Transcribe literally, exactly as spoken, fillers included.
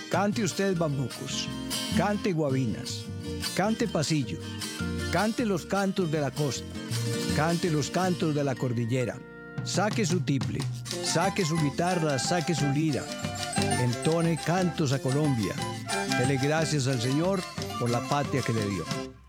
Cante usted bambucos, cante guabinas, cante pasillos, cante los cantos de la costa, cante los cantos de la cordillera, saque su tiple, saque su guitarra, saque su lira, entone cantos a Colombia, dele gracias al Señor por la patria que le dio.